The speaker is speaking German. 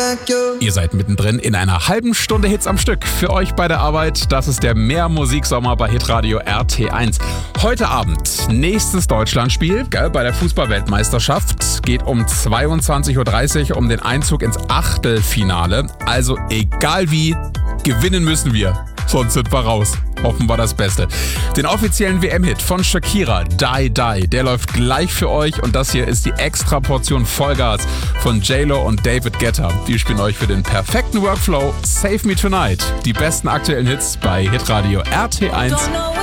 Ihr seid mittendrin in einer halben Stunde Hits am Stück. Für euch bei der Arbeit, das ist der Mehr-Musik-Sommer bei Hitradio RT1. Heute Abend nächstes Deutschlandspiel bei der Fußball-Weltmeisterschaft. Geht um 22.30 Uhr um den Einzug ins Achtelfinale. Also egal wie, gewinnen müssen wir. Sonst sind wir raus. Hoffen wir das Beste. Den offiziellen WM-Hit von Shakira, Die Die, der läuft gleich für euch. Und das hier ist die extra Portion Vollgas von J-Lo und David Guetta. Die spielen euch für den perfekten Workflow Save Me Tonight. Die besten aktuellen Hits bei Hitradio RT1.